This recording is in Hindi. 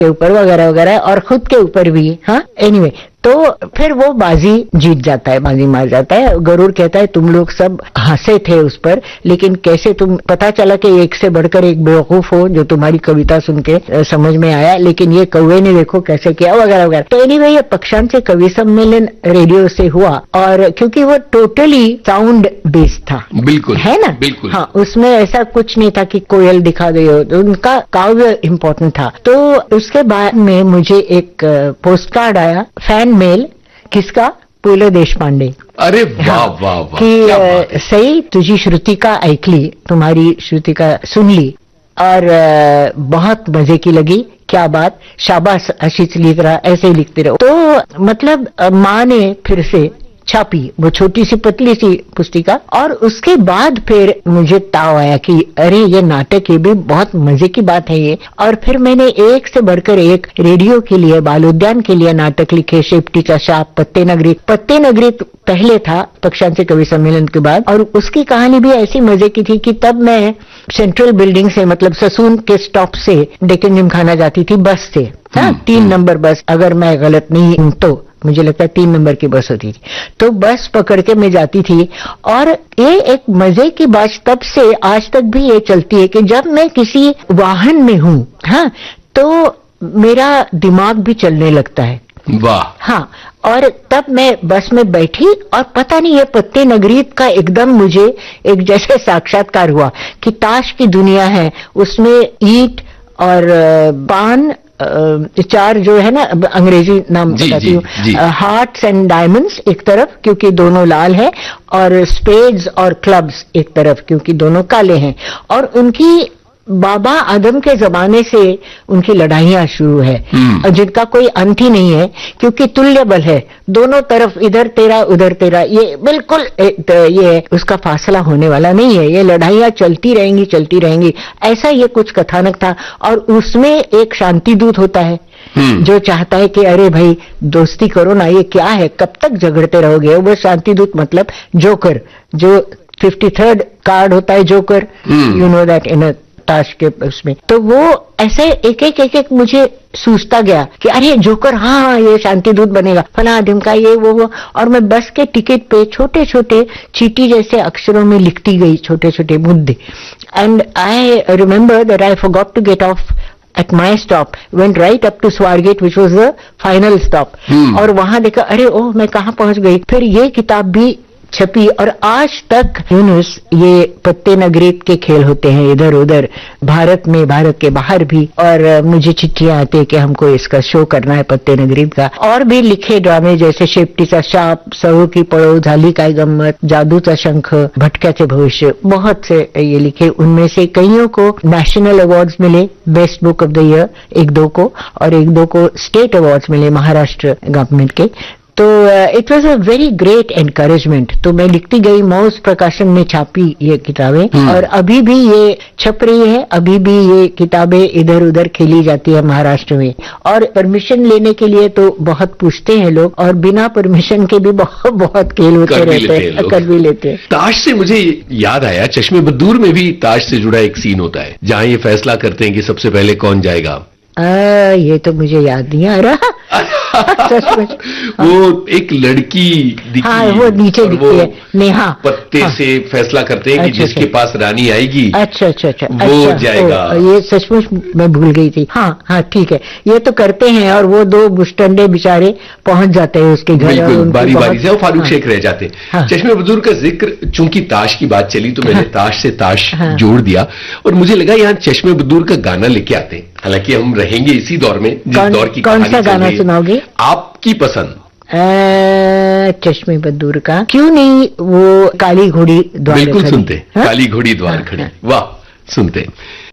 के ऊपर वगैरह वगैरह और खुद के ऊपर भी। हाँ, एनीवे तो फिर वो बाजी जीत जाता है, बाजी मार जाता है। गरुड़ कहता है तुम लोग सब हंसे थे उस पर, लेकिन कैसे तुम, पता चला कि एक से बढ़कर एक बेवकूफ हो जो तुम्हारी कविता सुन के समझ में आया, लेकिन ये कौवे ने देखो कैसे किया वगैरह वगैरह। तो एनीवे ये पक्षांचे कवि सम्मेलन रेडियो से हुआ, और क्योंकि वो टोटली साउंड बेस्ड था, बिल्कुल है ना, बिल्कुल। हाँ, उसमें ऐसा कुछ नहीं था कि कोयल दिखा गई हो, तो उनका काव्य इम्पोर्टेंट था। तो उसके बाद में मुझे एक पोस्ट कार्ड आया, फैन मेल, किसका, पु ल देशपांडे। अरे वाह वाह वाह, कि सही तुझी श्रुतिका ऐकली, तुम्हारी श्रुतिका सुन ली और बहुत मजे की लगी, क्या बात, शाबाश, अशीच लिख रहा, ऐसे ही लिखते रहो। तो मतलब माँ ने फिर से छापी वो छोटी सी पतली सी पुस्तिका, और उसके बाद फिर मुझे ताव आया कि अरे ये नाटक, ये भी बहुत मजे की बात है ये। और फिर मैंने एक से बढ़कर एक रेडियो के लिए, बाल उद्यान के लिए नाटक लिखे, शेपटीचा शाप, पत्ते नगरी पहले था पक्षांचे कवि सम्मेलन के बाद, और उसकी कहानी भी ऐसी मजे की थी कि तब मैं सेंट्रल बिल्डिंग से, मतलब ससून के स्टॉप से डेक्कन जिमखाना जाती थी बस से। हाँ, 3 नंबर बस, अगर मैं गलत नहीं हूं तो मुझे लगता है 3 नंबर की बस होती थी। तो बस पकड़ के मैं जाती थी, और ये एक मजे की बात तब से आज तक भी ये चलती है कि जब मैं किसी वाहन में हूं, हाँ, तो मेरा दिमाग भी चलने लगता है। वाह। हाँ, और तब मैं बस में बैठी और पता नहीं ये पत्ते नगरी का एकदम मुझे एक जैसे साक्षात्कार हुआ कि ताश की दुनिया है, उसमें ईंट और पान, 4 जो है ना, अंग्रेजी नाम बताती हूँ, हार्ट्स एंड डायमंड्स एक तरफ क्योंकि दोनों लाल है, और स्पेड्स और क्लब्स एक तरफ क्योंकि दोनों काले हैं। और उनकी बाबा आदम के जमाने से उनकी लड़ाइयां शुरू है, जिनका कोई अंत ही नहीं है, क्योंकि तुल्य बल है दोनों तरफ, इधर तेरा उधर तेरा, ये बिल्कुल ये उसका फासला होने वाला नहीं है, ये लड़ाइयां चलती रहेंगी। ऐसा ये कुछ कथानक था, और उसमें एक शांति दूत होता है जो चाहता है कि अरे भाई दोस्ती करो ना, ये क्या है, कब तक झगड़ते रहोगे। वो शांति दूत मतलब जोकर, जो 53rd कार्ड होता है joker, you know that in ताश के उसमें। तो वो ऐसे एक एक मुझे सूझता गया कि अरे जोकर, हाँ ये शांति दूत बनेगा, फला ढिमका, ये वो। और मैं बस के टिकट पे छोटे छोटे चीटी जैसे अक्षरों में लिखती गई छोटे छोटे मुद्दे। And I remember that I forgot to get of at my stop, went right up to Swargate which was the final stop, और वहां देखा, अरे ओह मैं कहाँ पहुंच गई। फिर ये किताब भी छपी, और आज तक यूनुस ये पत्ते नगरीत के खेल होते हैं इधर उधर भारत में, भारत के बाहर भी, और मुझे चिट्ठियां आती है कि हमको इसका शो करना है पत्ते नगरीत का। और भी लिखे ड्रामे जैसे शेपटीचा शाप, सहू की पळो, झाली काय गंमत, जादूचा शंख, भटक्याचे भविष्य, बहुत से ये लिखे। उनमें से कईयों को नेशनल अवार्ड्स मिले, best book of the year 1-2 को, और 1-2 को स्टेट अवार्ड्स मिले महाराष्ट्र गवर्नमेंट के। तो it was a very great encouragement. तो मैं लिखती गई, मौज प्रकाशन में छापी ये किताबें, और अभी भी ये छप रही है, अभी भी ये किताबें इधर उधर खेली जाती है महाराष्ट्र में। और परमिशन लेने के लिए तो बहुत पूछते हैं लोग, और बिना परमिशन के भी बहुत खेल होते रहते हैं, कर भी लेते हैं। ताश से मुझे याद आया, चश्मे बद्दूर में भी ताश से जुड़ा एक सीन होता है जहां ये फैसला करते हैं कि सबसे पहले कौन जाएगा। ये तो मुझे याद नहीं आ रहा। वो एक लड़की दिखी, हाँ, वो नीचे दिखती है, नेहा, पत्ते से फैसला करते हैं कि जिसके पास रानी आएगी अच्छा वो जाएगा। ये सचमुच मैं भूल गई थी। हाँ ठीक है, ये तो करते हैं, और वो 2 बुस्टंडे बेचारे पहुंच जाते हैं उसके घर, बिल्कुल बारी बारी से, वो फारूक शेख रह जाते। चश्मे बद्दूर का जिक्र, चूंकि ताश की बात चली तो मैंने ताश से ताश जोड़ दिया, और मुझे लगा यहाँ चश्मे बद्दूर का गाना लेके आते हैं। हालांकि हम रहेंगे इसी दौर में जिस दौर की कौन सा गाना सुनाओगे? आपकी पसंद। चश्मे बद्दूर का क्यों नहीं, वो काली घोड़ी द्वार बिल्कुल सुनते, काली घोड़ी द्वार खड़ी, वाह, सुनते।